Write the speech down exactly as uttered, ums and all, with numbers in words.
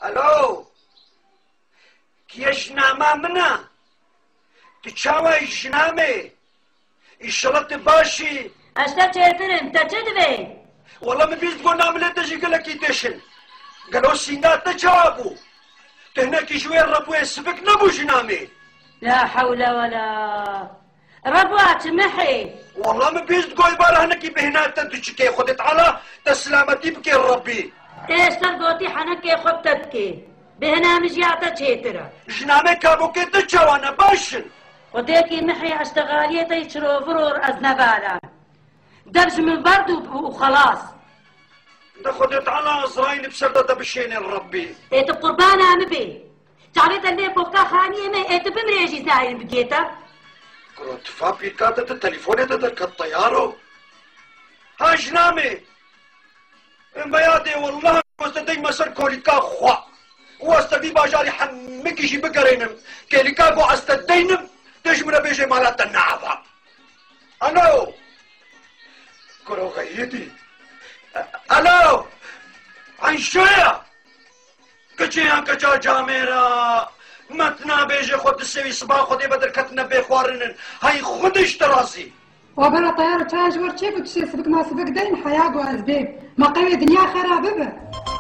الو كي جنامه منا تشاوي جنامي الشرط باشي اشتا چهترم تا چه دوی؟ والله ما بيز تقول نعمل تجي قال لك يدشن قالوا السينات تجابوا تهناك شويه ربو يسبك نبو جنامي لا حول ولا ربوات محي والله ما بيز تقول بارا هناك بهنات تدشكي خدت على تسلامتي بكي ربي ايش تلقوتي حنكي خبتتكي بهنا مجياتا چهترا جنامي كابو كي تجاوانا باشن وديكي محي اشتغالية يشرو فرور ازنبالا دبج من برد وخلاص ده خدت على ازرايل بسردة بشين ربي ايت قربان عمبي تعريت اللي بوكا خانية ما ايت بمريجي زاين بقيتا كروت فابي كاتت التليفون تدرك الطيارو ها جنامي ان بيادي والله واستدي مسر كوليكا خوا واستدي باجاري حمكي جي بقرينم كوليكا قو استدينم تجمنا بيجي مالات النعفة الو كرو غيتي الو عن شوية كچيان كچا جاميرا متنا بيجي خود السوي صباح خودي بدر كتنا بيخوارنن هاي خودش تراسي وبلا طيارة تاج ورشيك وتشي سبك ما سبك دين حياة وأزبيب ما قوي دنيا خرابة.